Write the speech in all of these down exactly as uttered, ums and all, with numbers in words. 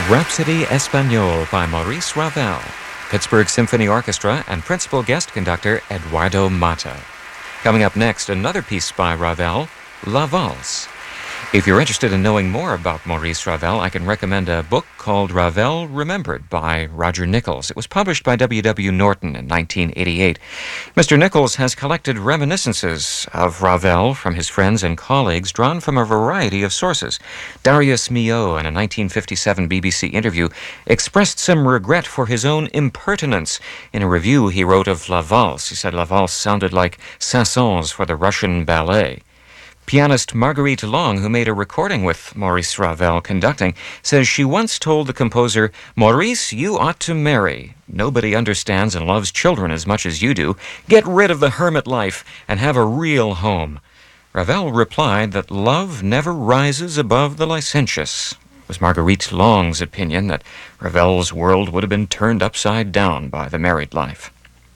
Rhapsody Espagnole by Maurice Ravel, Pittsburgh Symphony Orchestra, and principal guest conductor Eduardo Mata. Coming up next, another piece by Ravel, La Valse. If you're interested in knowing more about Maurice Ravel, I can recommend a book called Ravel Remembered by Roger Nichols. It was published by W W Norton in nineteen eighty-eight. Mister Nichols has collected reminiscences of Ravel from his friends and colleagues drawn from a variety of sources. Darius Milhaud, in a nineteen fifty-seven B B C interview, expressed some regret for his own impertinence. In a review he wrote of La Valse, he said La Valse sounded like Saint-Saëns for the Russian ballet. Pianist Marguerite Long, who made a recording with Maurice Ravel conducting, says she once told the composer, "Maurice, you ought to marry. Nobody understands and loves children as much as you do. Get rid of the hermit life and have a real home." Ravel replied that love never rises above the licentious. It was Marguerite Long's opinion that Ravel's world would have been turned upside down by the married life.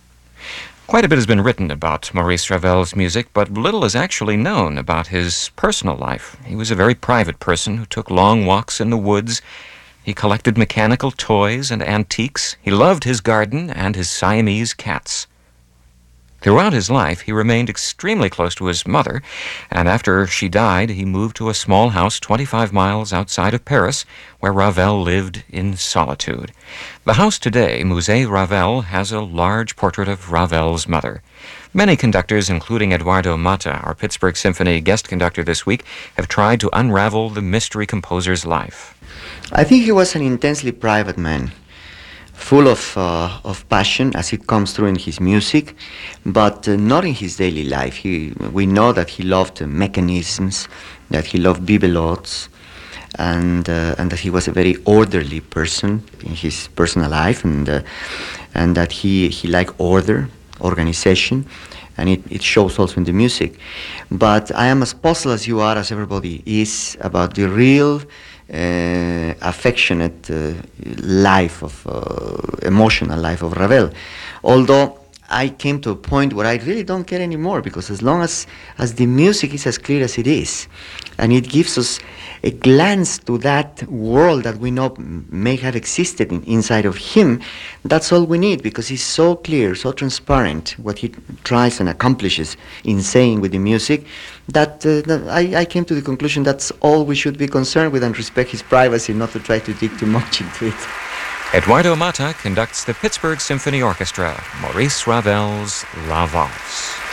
Quite a bit has been written about Maurice Ravel's music, but little is actually known about his personal life. He was a very private person who took long walks in the woods. He collected mechanical toys and antiques. He loved his garden and his Siamese cats. Throughout his life, he remained extremely close to his mother, and after she died, he moved to a small house twenty-five miles outside of Paris, where Ravel lived in solitude. The house today, Musée Ravel, has a large portrait of Ravel's mother. Many conductors, including Eduardo Mata, our Pittsburgh Symphony guest conductor this week, have tried to unravel the mystery composer's life. I think he was an intensely private man, full of uh, of passion as it comes through in his music, but uh, not in his daily life. He, we know that he loved uh, mechanisms, that he loved bibelots, and uh, and that he was a very orderly person in his personal life, and uh, and that he he liked order, organization, and it, it shows also in the music. But I am as puzzled as you are, as everybody is, about the real Uh, affectionate uh, life of uh, emotional life of Ravel, although I came to a point where I really don't care anymore, because as long as as the music is as clear as it is, and it gives us a glance to that world that we know may have existed in, inside of him, that's all we need, because he's so clear, so transparent, what he tries and accomplishes in saying with the music, that, uh, that I, I came to the conclusion that's all we should be concerned with, and respect his privacy, not to try to dig too much into it. Eduardo Mata conducts the Pittsburgh Symphony Orchestra, Maurice Ravel's La Valse.